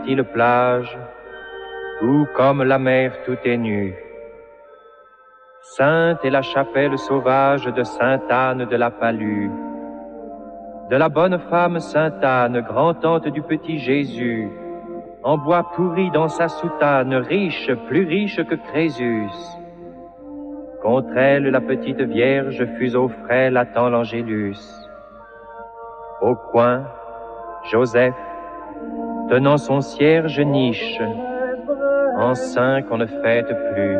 île plage, où comme la mer tout est nu. Sainte est la chapelle sauvage de Sainte-Anne de la Palue, de la bonne femme Sainte-Anne, grand-tante du petit Jésus, en bois pourri dans sa soutane, riche, plus riche que Crésus. Contre elle, la petite Vierge fuseau frêle attend l'Angélus. Au coin, Joseph, tenant son cierge niche, en saint qu'on ne fête plus.